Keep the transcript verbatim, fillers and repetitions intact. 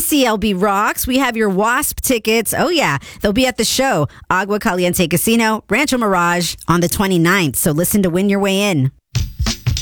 C L B Rocks. We have your WASP tickets. Oh, yeah. They'll be at the show, Agua Caliente Casino, Rancho Mirage, on the twenty-ninth. So listen to win your way in.